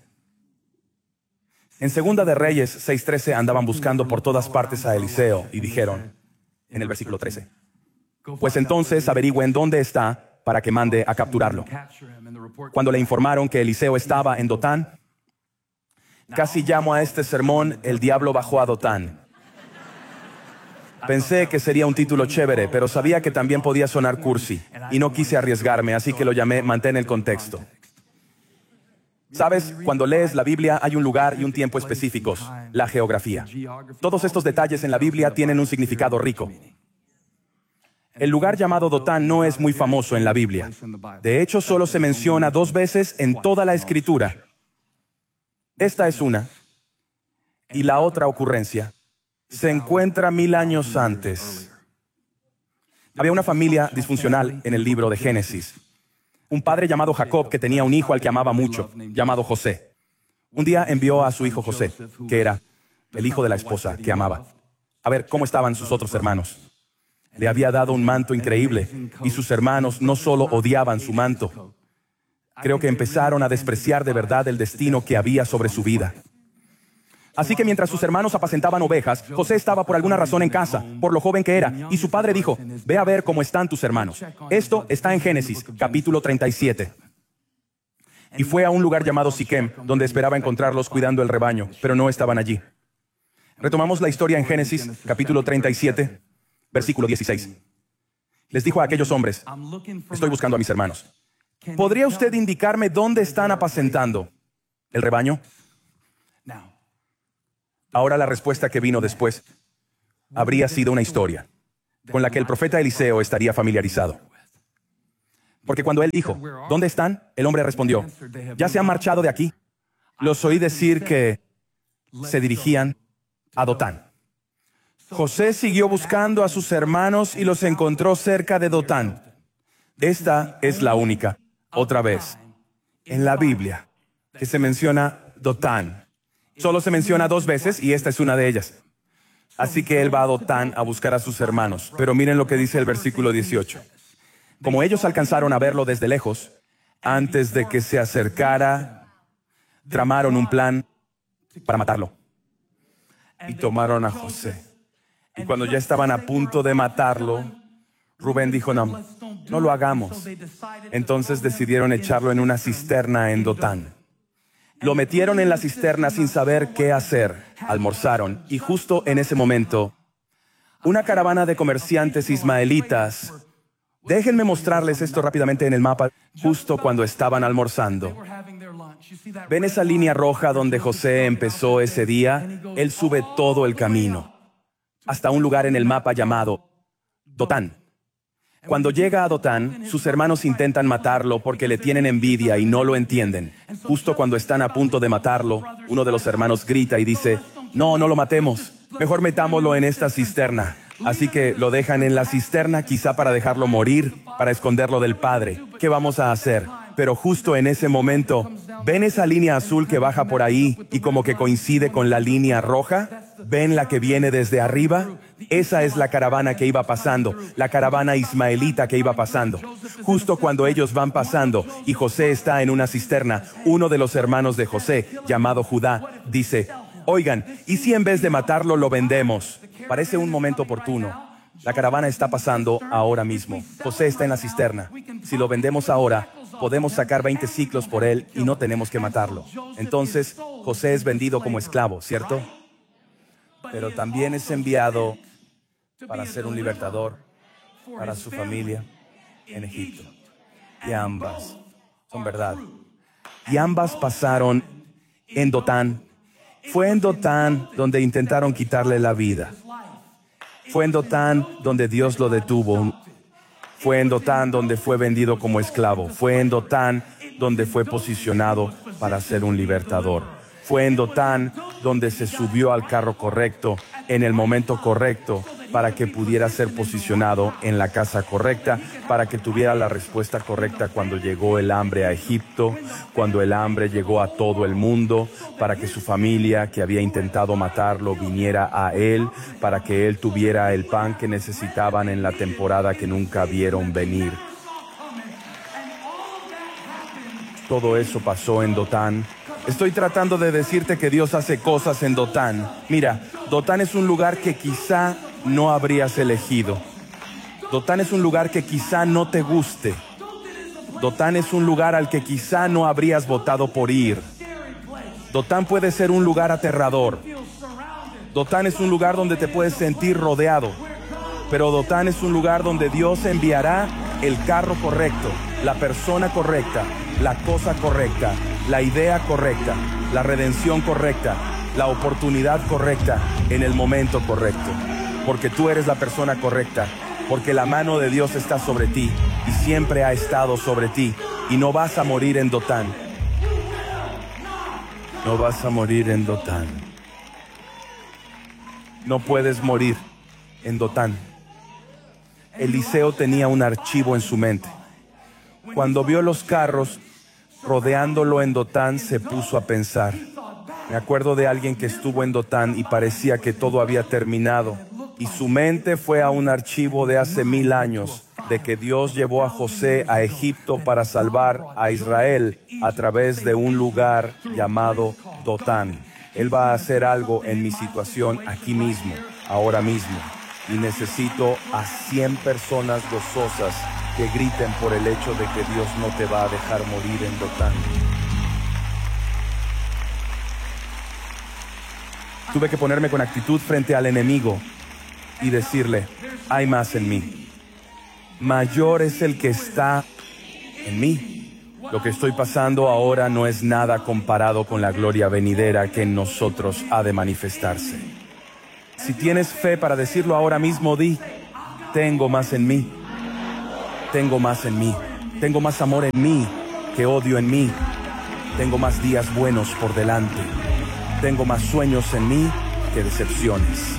En 2 de Reyes 6:13 andaban buscando por todas partes a Eliseo y dijeron, en el versículo 13, pues entonces averigüen dónde está para que mande a capturarlo. Cuando le informaron que Eliseo estaba en Dotán, casi llamo a este sermón El diablo bajó a Dotán. Pensé que sería un título chévere, pero sabía que también podía sonar cursi, y no quise arriesgarme, así que lo llamé Mantén el contexto. ¿Sabes? Cuando lees la Biblia hay un lugar y un tiempo específicos, la geografía. Todos estos detalles en la Biblia tienen un significado rico. El lugar llamado Dotán no es muy famoso en la Biblia. De hecho, solo se menciona 2 veces en toda la Escritura. Esta es una, y la otra ocurrencia se encuentra 1000 años antes. Había una familia disfuncional en el libro de Génesis. Un padre llamado Jacob que tenía un hijo al que amaba mucho, llamado José. Un día envió a su hijo José, que era el hijo de la esposa que amaba, a ver cómo estaban sus otros hermanos. Le había dado un manto increíble y sus hermanos no solo odiaban su manto, creo que empezaron a despreciar de verdad el destino que había sobre su vida. Así que mientras sus hermanos apacentaban ovejas, José estaba por alguna razón en casa, por lo joven que era, y su padre dijo, ve a ver cómo están tus hermanos. Esto está en Génesis, capítulo 37. Y fue a un lugar llamado Siquem, donde esperaba encontrarlos cuidando el rebaño, pero no estaban allí. Retomamos la historia en Génesis, capítulo 37, versículo 16. Les dijo a aquellos hombres, estoy buscando a mis hermanos. ¿Podría usted indicarme dónde están apacentando el rebaño? Ahora la respuesta que vino después habría sido una historia con la que el profeta Eliseo estaría familiarizado. Porque cuando él dijo, ¿dónde están?, el hombre respondió, ya se han marchado de aquí. Los oí decir que se dirigían a Dotán. José siguió buscando a sus hermanos y los encontró cerca de Dotán. Esta es la única, otra vez, en la Biblia, que se menciona Dotán. Solo se menciona 2 veces y esta es una de ellas. Así que él va a Dotán a buscar a sus hermanos. Pero miren lo que dice el versículo 18. Como ellos alcanzaron a verlo desde lejos, antes de que se acercara, tramaron un plan para matarlo. Y tomaron a José. Y cuando ya estaban a punto de matarlo, Rubén dijo, no lo hagamos. Entonces decidieron echarlo en una cisterna en Dotán. Lo metieron en la cisterna sin saber qué hacer. Almorzaron y justo en ese momento, una caravana de comerciantes ismaelitas, déjenme mostrarles esto rápidamente en el mapa, justo cuando estaban almorzando. ¿Ven esa línea roja donde José empezó ese día? Él sube todo el camino hasta un lugar en el mapa llamado Dotán. Cuando llega a Dotán, sus hermanos intentan matarlo porque le tienen envidia y no lo entienden. Justo cuando están a punto de matarlo, uno de los hermanos grita y dice, no lo matemos, mejor metámoslo en esta cisterna. Así que lo dejan en la cisterna, quizá para dejarlo morir, para esconderlo del padre. ¿Qué vamos a hacer? Pero justo en ese momento, ¿ven esa línea azul que baja por ahí y como que coincide con la línea roja? ¿Ven la que viene desde arriba? Esa es la caravana que iba pasando, la caravana ismaelita que iba pasando. Justo cuando ellos van pasando y José está en una cisterna, uno de los hermanos de José, llamado Judá, dice, oigan, ¿y si en vez de matarlo lo vendemos? Parece un momento oportuno. La caravana está pasando ahora mismo. José está en la cisterna. Si lo vendemos ahora, podemos sacar 20 siclos por él y no tenemos que matarlo. Entonces, José es vendido como esclavo, ¿cierto? Pero también es enviado para ser un libertador para su familia en Egipto. Y ambas son verdad. Y ambas pasaron en Dotán. Fue en Dotán donde intentaron quitarle la vida. Fue en Dotán donde Dios lo detuvo. Fue en Dotán donde fue vendido como esclavo. Fue en Dotán donde fue posicionado para ser un libertador. Fue en Dotán donde se subió al carro correcto, en el momento correcto, para que pudiera ser posicionado en la casa correcta, para que tuviera la respuesta correcta cuando llegó el hambre a Egipto, cuando el hambre llegó a todo el mundo, para que su familia que había intentado matarlo viniera a él, para que él tuviera el pan que necesitaban en la temporada que nunca vieron venir. Todo eso pasó en Dotán. Estoy tratando de decirte que Dios hace cosas en Dotán. Mira, Dotán es un lugar que quizá no habrías elegido. Dotán es un lugar que quizá no te guste. Dotán es un lugar al que quizá no habrías votado por ir. Dotán puede ser un lugar aterrador. Dotán es un lugar donde te puedes sentir rodeado. Pero Dotán es un lugar donde Dios enviará el carro correcto, la persona correcta, la cosa correcta, la idea correcta, la redención correcta, la oportunidad correcta, en el momento correcto. Porque tú eres la persona correcta, porque la mano de Dios está sobre ti y siempre ha estado sobre ti, y no vas a morir en Dotán. No vas a morir en Dotán. No puedes morir en Dotán. Eliseo tenía un archivo en su mente. Cuando vio los carros rodeándolo en Dotán, se puso a pensar. Me acuerdo de alguien que estuvo en Dotán y parecía que todo había terminado. Y su mente fue a un archivo de hace 1000 años, de que Dios llevó a José a Egipto para salvar a Israel a través de un lugar llamado Dotán. Él va a hacer algo en mi situación aquí mismo, ahora mismo. Y necesito a 100 personas gozosas que griten por el hecho de que Dios no te va a dejar morir en Dotán. Tuve que ponerme con actitud frente al enemigo y decirle, hay más en mí. Mayor es el que está en mí Lo que estoy pasando ahora no es nada comparado con la gloria venidera que en nosotros ha de manifestarse. Si tienes fe para decirlo ahora mismo, di: tengo más en mí. Tengo más en mí. Tengo más amor en mí que odio en mí. Tengo más días buenos por delante. Tengo más sueños en mí que decepciones.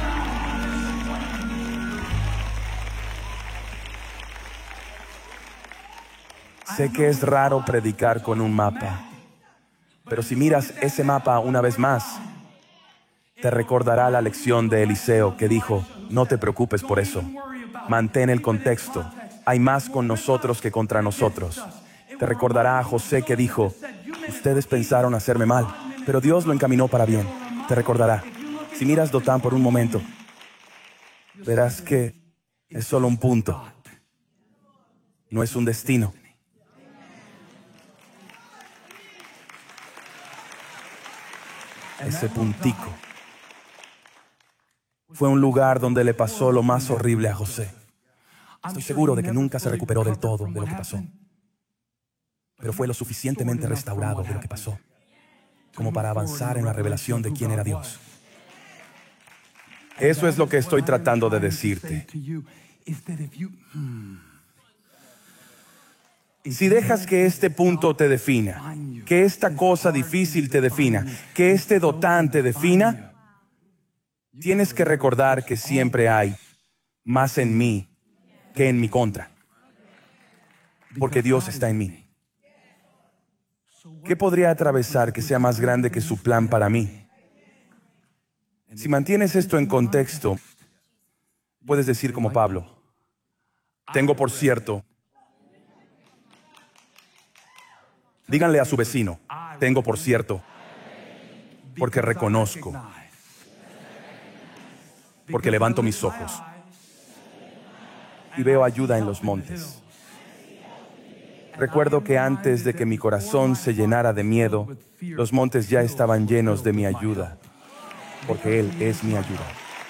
Sé que es raro predicar con un mapa, pero si miras ese mapa una vez más, te recordará la lección de Eliseo que dijo: no te preocupes por eso, mantén el contexto, hay más con nosotros que contra nosotros. Te recordará a José que dijo: ustedes pensaron hacerme mal, pero Dios lo encaminó para bien. Te recordará. Si miras Dotán por un momento, verás que es solo un punto, no es un destino. Ese puntico fue un lugar donde le pasó lo más horrible a José. Estoy seguro de que nunca se recuperó del todo de lo que pasó, pero fue lo suficientemente restaurado de lo que pasó como para avanzar en la revelación de quién era Dios. Eso es lo que estoy tratando de decirte. Si dejas que este punto te defina, que esta cosa difícil te defina, que este Dotán te defina, tienes que recordar que siempre hay más en mí que en mi contra, porque Dios está en mí. ¿Qué podría atravesar que sea más grande que su plan para mí? Si mantienes esto en contexto, puedes decir como Pablo: tengo por cierto. Díganle a su vecino: tengo por cierto, porque reconozco, porque levanto mis ojos y veo ayuda en los montes. Recuerdo que antes de que mi corazón se llenara de miedo, los montes ya estaban llenos de mi ayuda, porque Él es mi ayuda.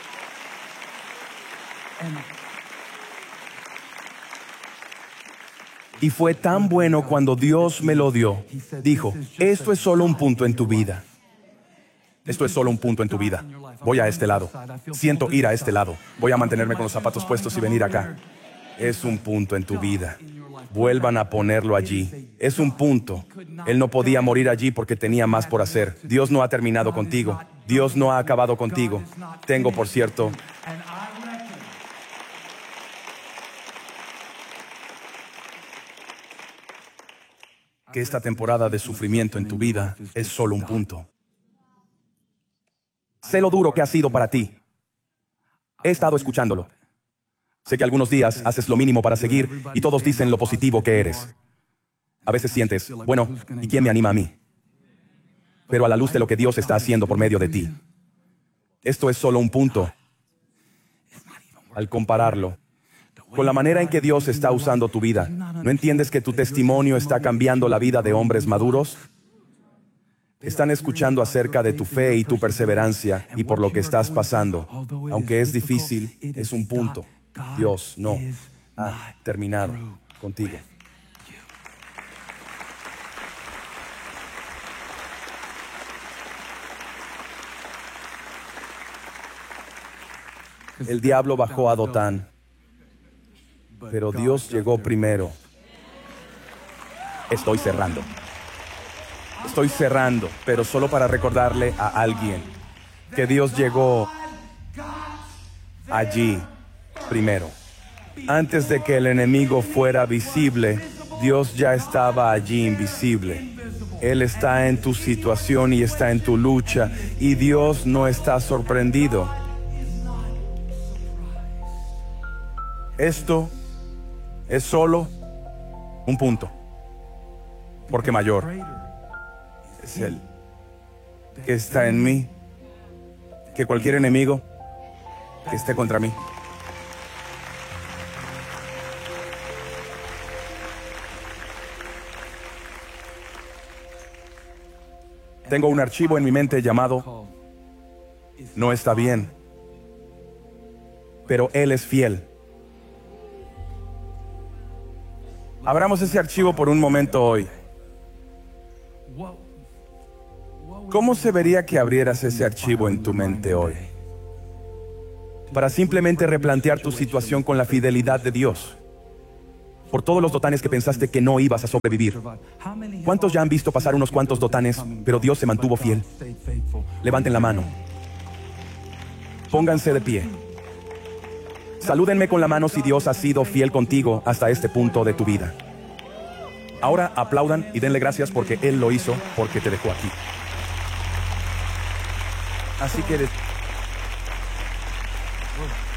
Y fue tan bueno cuando Dios me lo dio. Dijo: esto es solo un punto en tu vida. Esto es solo un punto en tu vida. Voy a este lado. Siento ir a este lado. Voy a mantenerme con los zapatos puestos y venir acá. Es un punto en tu vida. Vuelvan a ponerlo allí. Es un punto. Él no podía morir allí porque tenía más por hacer. Dios no ha terminado contigo. Dios no ha acabado contigo. Tengo, por cierto, que esta temporada de sufrimiento en tu vida es solo un punto. Sé lo duro que ha sido para ti. He estado escuchándolo. Sé que algunos días haces lo mínimo para seguir y todos dicen lo positivo que eres. A veces sientes: bueno, ¿y quién me anima a mí? Pero a la luz de lo que Dios está haciendo por medio de ti, esto es solo un punto. Al compararlo con la manera en que Dios está usando tu vida, ¿no entiendes que tu testimonio está cambiando la vida de hombres maduros? Están escuchando acerca de tu fe y tu perseverancia y por lo que estás pasando. Aunque es difícil, es un punto. Dios no ha terminado contigo. El diablo bajó a Dotán, pero Dios llegó primero. Estoy cerrando, pero solo para recordarle a alguien que Dios llegó allí primero. Antes de que el enemigo fuera visible, Dios ya estaba allí invisible. Él está en tu situación y está en tu lucha, y Dios no está sorprendido. Esto es solo un punto, porque mayor es Él que está en mí que cualquier enemigo que esté contra mí. Tengo un archivo en mi mente llamado "No está bien", pero Él es fiel. Abramos ese archivo por un momento hoy. ¿Cómo se vería que abrieras ese archivo en tu mente hoy? Para simplemente replantear tu situación con la fidelidad de Dios. Por todos los dotanes que pensaste que no ibas a sobrevivir. ¿Cuántos ya han visto pasar unos cuantos dotanes, pero Dios se mantuvo fiel? Levanten la mano. Pónganse de pie. Salúdenme con la mano si Dios ha sido fiel contigo hasta este punto de tu vida. Ahora aplaudan y denle gracias porque Él lo hizo, porque te dejó aquí. Así que